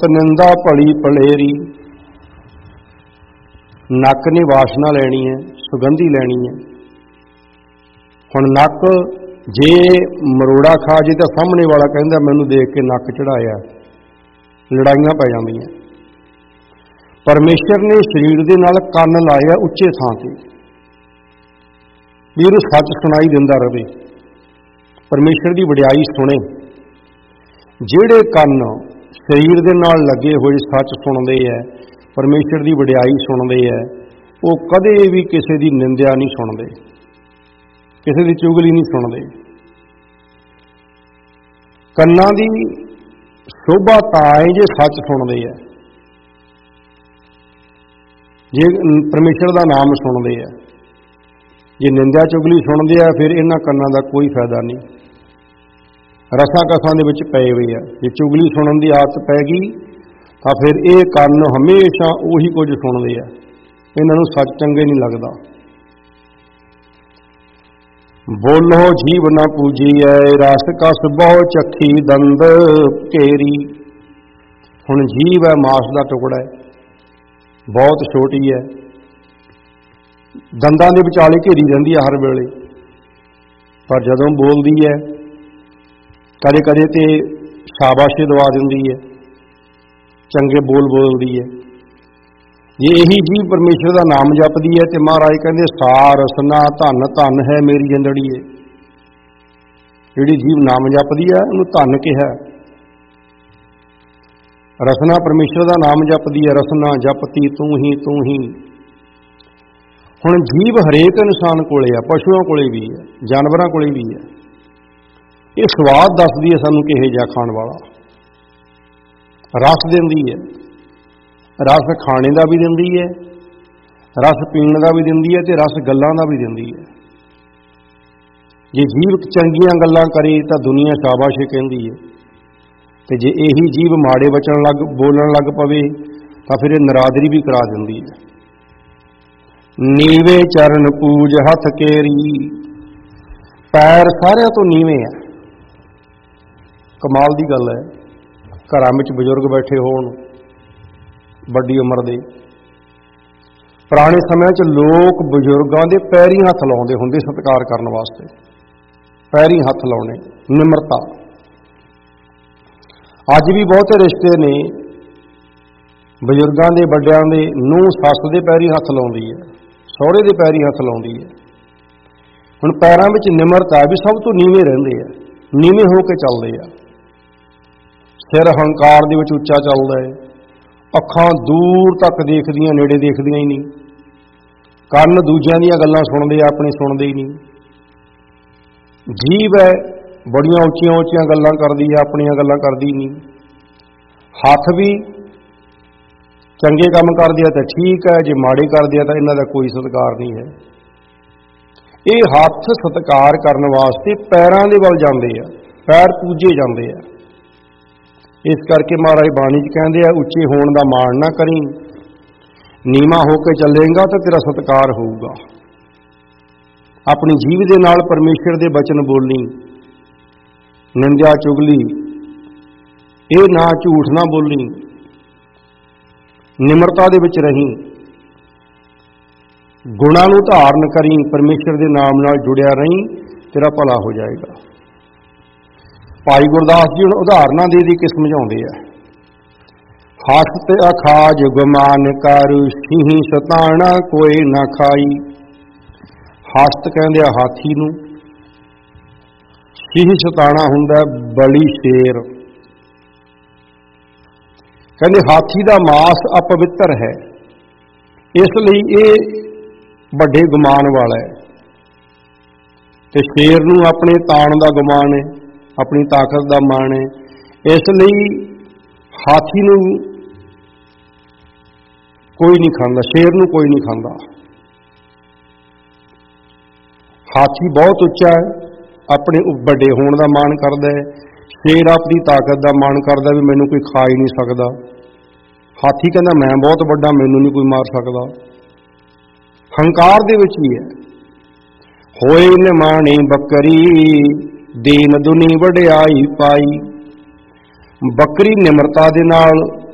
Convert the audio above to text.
ਤੁਰਤ ਨਿੰਦਾ ਭਲੀ ਭਲੇਰੀ। ਨੱਕ ਨੇ ਵਾਸ਼ਨਾ ਲੈਣੀ ਹੈ, ਸੁਗੰਧੀ ਲੈਣੀ ਹੈ। ਹੁਣ ਨੱਕ ਜੇ ਮਰੋੜਾ ਖਾ ਜੇ ਤਾਂ ਸਾਹਮਣੇ ਵਾਲਾ ਕਹਿੰਦਾ ਮੈਨੂੰ ਦੇਖ ਕੇ ਨੱਕ ਚੜਾਇਆ, ਲੜਾਈਆਂ ਪੈ ਜਾਂਦੀਆਂ। ਪਰਮੇਸ਼ਰ ਨੇ ਸਰੀਰ ਦੇ ਨਾਲ ਕੰਨ ਲਾਇਆ ਉੱਚੇ ਥਾਂ ਤੇ, ਵੀ ਉਹਨੂੰ ਸੱਚ ਸੁਣਾਈ ਦਿੰਦਾ ਰਹੇ, ਪਰਮੇਸ਼ਰ ਦੀ ਵਡਿਆਈ ਸੁਣੇ। ਜਿਹੜੇ ਕੰਨ ਸਰੀਰ ਦੇ ਨਾਲ ਲੱਗੇ ਹੋਏ ਸੱਚ ਸੁਣਦੇ ਹੈ, ਪਰਮੇਸ਼ਰ ਦੀ ਵਡਿਆਈ ਸੁਣਦੇ ਹੈ, ਉਹ ਕਦੇ ਵੀ ਕਿਸੇ ਦੀ ਨਿੰਦਿਆ ਨਹੀਂ ਸੁਣਦੇ, ਕਿਸੇ ਦੀ ਚੁਗਲੀ ਨਹੀਂ ਸੁਣਦੇ। ਕੰਨਾਂ ਦੀ ਸ਼ੋਭਾ ਤਾਂ ਹੈ ਜੇ ਸੱਚ ਸੁਣਦੇ ਹੈ, ਜੇ ਪਰਮੇਸ਼ਰ ਦਾ ਨਾਮ ਸੁਣਦੇ ਆ। ਜੇ ਨਿੰਦਿਆ ਚੁਗਲੀ ਸੁਣਦੇ ਆ ਫਿਰ ਇਹਨਾਂ ਕੰਨਾਂ ਦਾ ਕੋਈ ਫਾਇਦਾ ਨਹੀਂ, ਰਸਾਂ ਕਸਾਂ ਦੇ ਵਿੱਚ ਪਏ ਹੋਏ ਆ। ਜੇ ਚੁਗਲੀ ਸੁਣਨ ਦੀ ਆਦਤ ਪੈ ਗਈ ਤਾਂ ਫਿਰ ਇਹ ਕੰਨ ਹਮੇਸ਼ਾ ਉਹੀ ਕੁਝ ਸੁਣਦੇ ਆ, ਇਹਨਾਂ ਨੂੰ ਸੱਚ ਚੰਗੇ ਨਹੀਂ ਲੱਗਦਾ। ਬੋਲੋ ਜੀਵ ਨਾ ਪੂਜੀਐ, ਰਸ ਕਸ ਬਹੁ ਚੱਖੀ ਦੰਦ ਘੇਰੀ। ਹੁਣ ਜੀਵ ਹੈ ਮਾਸ ਦਾ ਟੁਕੜਾ ਹੈ, ਬਹੁਤ ਛੋਟੀ ਹੈ, ਦੰਦਾਂ ਦੇ ਵਿਚਾਲੇ ਘੇਰੀ ਰਹਿੰਦੀ ਹੈ ਹਰ ਵੇਲੇ, ਪਰ ਜਦੋਂ ਬੋਲਦੀ ਹੈ ਕਦੇ ਕਦੇ ਤੇ ਸ਼ਾਬਾਸ਼ੀ ਦਵਾ ਦਿੰਦੀ ਹੈ, ਚੰਗੇ ਬੋਲ ਬੋਲਦੀ ਹੈ। ਜੇ ਇਹੀ ਜੀਵ ਪਰਮੇਸ਼ਰ ਦਾ ਨਾਮ ਜਪਦੀ ਹੈ ਤੇ ਮਹਾਰਾਜ ਕਹਿੰਦੇ ਸਾਰ ਰਸਨਾ ਧਨ ਧਨ ਹੈ ਮੇਰੀ ਜਿੰਦੜੀਏ। ਜਿਹੜੀ ਜੀਵ ਨਾਮ ਜਪਦੀ ਹੈ ਉਹਨੂੰ ਧਨ ਕਿਹਾ। ਰਸਨਾ ਪਰਮੇਸ਼ਰ ਦਾ ਨਾਮ ਜਪਦੀ ਹੈ, ਰਸਨਾ ਜਪਤੀ ਤੂੰ ਹੀ ਤੂੰ ਹੀ। ਹੁਣ ਜੀਵ ਹਰੇਕ ਇਨਸਾਨ ਕੋਲੇ ਆ, ਪਸ਼ੂਆਂ ਕੋਲੇ ਵੀ ਹੈ, ਜਾਨਵਰਾਂ ਕੋਲੇ ਵੀ ਹੈ। ਇਹ ਸਵਾਦ ਦੱਸਦੀ ਹੈ ਸਾਨੂੰ ਕਿਹੋ ਜਿਹਾ ਖਾਣ ਵਾਲਾ। ਰਸ ਦਿੰਦੀ ਹੈ, ਰਸ ਖਾਣੇ ਦਾ ਵੀ ਦਿੰਦੀ ਹੈ, ਰਸ ਪੀਣ ਦਾ ਵੀ ਦਿੰਦੀ ਹੈ ਤੇ ਰਸ ਗੱਲਾਂ ਦਾ ਵੀ ਦਿੰਦੀ ਹੈ। ਜੇ ਜੀਵ ਚੰਗੀਆਂ ਗੱਲਾਂ ਕਰੇ ਤਾਂ ਦੁਨੀਆ ਸ਼ਾਬਾਸ਼ੀ ਕਹਿੰਦੀ ਹੈ, ਤੇ ਜੇ ਇਹੀ ਜੀਵ ਮਾੜੇ ਬੋਲਣ ਲੱਗ ਪਵੇ ਤਾਂ ਫਿਰ ਇਹ ਨਰਾਦਰੀ ਵੀ ਕਰਾ ਦਿੰਦੀ ਹੈ। ਨੀਵੇਂ ਚਰਨ ਪੂਜ ਹੱਥ ਕੇਰੀ। ਪੈਰ ਸਾਰਿਆਂ ਤੋਂ ਨੀਵੇਂ ਆ। ਕਮਾਲ ਦੀ ਗੱਲ ਹੈ, ਘਰਾਂ ਵਿੱਚ ਬਜ਼ੁਰਗ ਬੈਠੇ ਹੋਣ ਵੱਡੀ ਉਮਰ ਦੇ, ਪੁਰਾਣੇ ਸਮਿਆਂ 'ਚ ਲੋਕ ਬਜ਼ੁਰਗਾਂ ਦੇ ਪੈਰੀਂ ਹੱਥ ਲਾਉਂਦੇ ਹੁੰਦੇ ਸਤਿਕਾਰ ਕਰਨ ਵਾਸਤੇ, ਪੈਰੀਂ ਹੱਥ ਲਾਉਣੇ, ਨਿਮਰਤਾ। ਅੱਜ ਵੀ ਬਹੁਤੇ ਰਿਸ਼ਤੇ ਨੇ ਬਜ਼ੁਰਗਾਂ ਦੇ, ਵੱਡਿਆਂ ਦੇ, ਨੂੰਹ ਸੱਸ ਦੇ ਪੈਰੀਂ ਹੱਥ ਲਾਉਂਦੀ ਹੈ, ਸਹੁਰੇ ਦੇ ਪੈਰੀਂ ਹੱਥ ਲਾਉਂਦੀ ਹੈ। ਹੁਣ ਪੈਰਾਂ ਵਿੱਚ ਨਿਮਰਤਾ ਵੀ ਸਭ ਤੋਂ ਨੀਵੇਂ ਰਹਿੰਦੇ ਆ, ਨੀਵੇਂ ਹੋ ਕੇ ਚੱਲਦੇ ਆ। ਸਿਰ ਹੰਕਾਰ ਦੇ ਵਿੱਚ ਉੱਚਾ ਚੱਲਦਾ ਹੈ, ਅੱਖਾਂ ਦੂਰ ਤੱਕ ਦੇਖਦੀਆਂ, ਨੇੜੇ ਦੇਖਦੀਆਂ ਹੀ ਨਹੀਂ। ਕੰਨ ਦੂਜਿਆਂ ਦੀਆਂ ਗੱਲਾਂ ਸੁਣਦੇ ਆ, ਆਪਣੀ ਸੁਣਦੇ ਹੀ ਨਹੀਂ। ਜੀਭ ਹੈ ਬੜੀਆਂ ਉੱਚੀਆਂ ਉੱਚੀਆਂ ਗੱਲਾਂ ਕਰਦੀ ਹੈ, ਆਪਣੀਆਂ ਗੱਲਾਂ ਕਰਦੀ ਨਹੀਂ। ਹੱਥ ਵੀ ਚੰਗੇ ਕੰਮ ਕਰਦੇ ਆ ਤਾਂ ਠੀਕ ਹੈ, ਜੇ ਮਾੜੇ ਕਰਦੇ ਆ ਤਾਂ ਇਹਨਾਂ ਦਾ ਕੋਈ ਸਤਿਕਾਰ ਨਹੀਂ ਹੈ। ਇਹ ਹੱਥ ਸਤਿਕਾਰ ਕਰਨ ਵਾਸਤੇ ਪੈਰਾਂ ਦੇ ਵੱਲ ਜਾਂਦੇ ਆ, ਪੈਰ ਪੂਜੇ ਜਾਂਦੇ ਆ। ਇਸ ਕਰਕੇ ਮਹਾਰਾਜ ਬਾਣੀ 'ਚ ਕਹਿੰਦੇ ਆ ਉੱਚੇ ਹੋਣ ਦਾ ਮਾਣ ਨਾ ਕਰੀਂ, ਨੀਵਾਂ ਹੋ ਕੇ ਚੱਲੇਗਾ ਤਾਂ ਤੇਰਾ ਸਤਿਕਾਰ ਹੋਊਗਾ। ਆਪਣੀ ਜੀਭ ਦੇ ਨਾਲ ਪਰਮੇਸ਼ਰ ਦੇ ਬਚਨ ਬੋਲੀ, ਨਿੰਦਿਆ ਚੁਗਲੀ ਇਹ ਨਾ, ਝੂਠ ਨਾ ਬੋਲੀ, ਨਿਮਰਤਾ ਦੇ ਵਿੱਚ ਰਹੀਂ, ਗੁਣਾਂ ਨੂੰ ਧਾਰਨ ਕਰੀਂ, ਪਰਮੇਸ਼ਰ ਦੇ ਨਾਮ ਨਾਲ ਜੁੜਿਆ ਰਹੀਂ, ਤੇਰਾ ਭਲਾ ਹੋ ਜਾਏਗਾ। ਭਾਈ ਗੁਰਦਾਸ ਜੀ ਹੁਣ ਉਦਾਹਰਨਾਂ ਦੇ ਕੇ ਸਮਝਾਉਂਦੇ ਆ। ਹਸਤ ਅਖਾਜ ਗੁਮਾਨ ਕਰ, ਸਿਹੀ ਸਤਾਣਾ ਕੋਈ ਨਾ ਖਾਈ। ਹਸਤ ਕਹਿੰਦੇ ਆ ਹਾਥੀ ਨੂੰ, ਸਿਹੀ ਸਤਾਣਾ ਹੁੰਦਾ ਬਲੀ ਸ਼ੇਰ। ਕਹਿੰਦੇ ਹਾਥੀ ਦਾ ਮਾਸ ਅਪਵਿੱਤਰ ਹੈ, ਇਸ ਲਈ ਇਹ ਵੱਡੇ ਗੁਮਾਨ ਵਾਲਾ ਹੈ, ਤੇ ਸ਼ੇਰ ਨੂੰ ਆਪਣੇ ਤਾਣ ਦਾ ਗੁਮਾਨ ਹੈ, ਆਪਣੀ ਤਾਕਤ ਦਾ ਮਾਣ ਹੈ। ਇਸ ਲਈ ਹਾਥੀ ਨੂੰ ਕੋਈ ਨਹੀਂ ਖਾਂਦਾ, ਸ਼ੇਰ ਨੂੰ ਕੋਈ ਨਹੀਂ ਖਾਂਦਾ। ਹਾਥੀ ਬਹੁਤ ਉੱਚਾ ਹੈ, ਆਪਣੇ ਵੱਡੇ ਹੋਣ ਦਾ ਮਾਣ ਕਰਦਾ ਹੈ। ਸ਼ੇਰ ਆਪਣੀ ਤਾਕਤ ਦਾ ਮਾਣ ਕਰਦਾ ਵੀ ਮੈਨੂੰ ਕੋਈ ਖਾ ਹੀ ਨਹੀਂ ਸਕਦਾ। ਹਾਥੀ ਕਹਿੰਦਾ ਮੈਂ ਬਹੁਤ ਵੱਡਾ, ਮੈਨੂੰ ਨਹੀਂ ਕੋਈ ਮਾਰ ਸਕਦਾ। ਹੰਕਾਰ ਦੇ ਵਿੱਚ ਹੀ ਹੈ। ਹੋਏ ਨਿਮਾਣੀ ਬੱਕਰੀ, ਦੀਨ ਦੁਨੀ ਵਡਿਆਈ ਪਾਈ। ਬੱਕਰੀ ਨਿਮਰਤਾ ਦੇ ਨਾਲ